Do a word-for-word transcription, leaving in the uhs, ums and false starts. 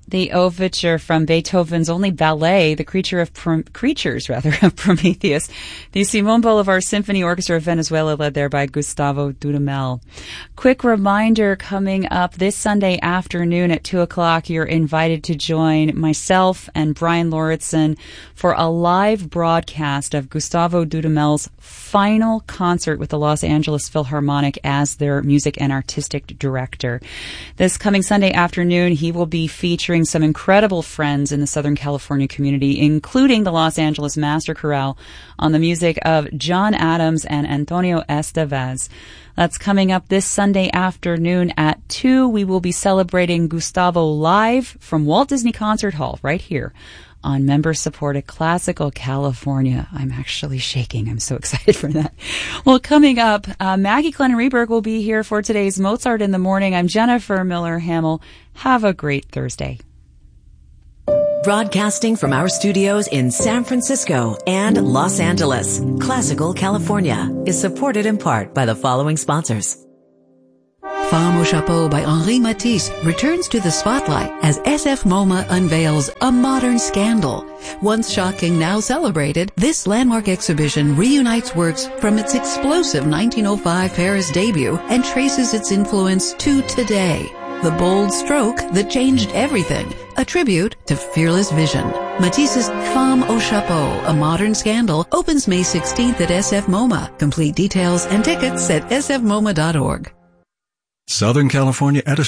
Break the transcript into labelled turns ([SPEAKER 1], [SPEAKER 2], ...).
[SPEAKER 1] The overture from Beethoven's only ballet, The Creature of Prom- Creatures, rather, of Prometheus. The Simon Bolivar Symphony Orchestra of Venezuela, led there by Gustavo Dudamel. Quick reminder, coming up this Sunday afternoon at two o'clock, you're invited to join myself and Brian Lauritsen for a live broadcast of Gustavo Dudamel's final concert with the Los Angeles Philharmonic as their music and artistic director. This coming Sunday afternoon, he will be featuring some incredible friends in the Southern California community, including the Los Angeles Master Chorale, on the music of John Adams and Antonio Estevez. That's coming up this Sunday afternoon at two. We will be celebrating Gustavo live from Walt Disney Concert Hall right here on member-supported Classical California. I'm actually shaking. I'm so excited for that. Well, coming up, uh, Maggie Glenn-Reberg will be here for today's Mozart in the Morning. I'm Jennifer Miller-Hamill. Have a great Thursday.
[SPEAKER 2] Broadcasting from our studios in San Francisco and Los Angeles, Classical California is supported in part by the following sponsors.
[SPEAKER 3] Femme au Chapeau by Henri Matisse returns to the spotlight as S F MoMA unveils A Modern Scandal. Once shocking, now celebrated, this landmark exhibition reunites works from its explosive nineteen oh five Paris debut and traces its influence to today. The bold stroke that changed everything, a tribute to fearless vision. Matisse's Femme au Chapeau, A Modern Scandal, opens May sixteenth at S F MoMA. Complete details and tickets at s f moma dot org.
[SPEAKER 4] Southern California Edison